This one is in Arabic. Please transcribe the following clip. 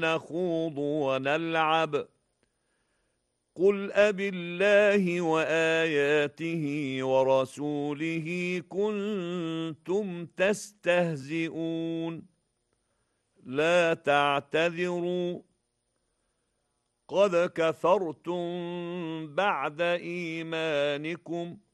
نخوض ونلعب قل أبالله وآياته ورسوله كنتم تستهزئون لا تعتذروا قد كفرتم بعد إيمانكم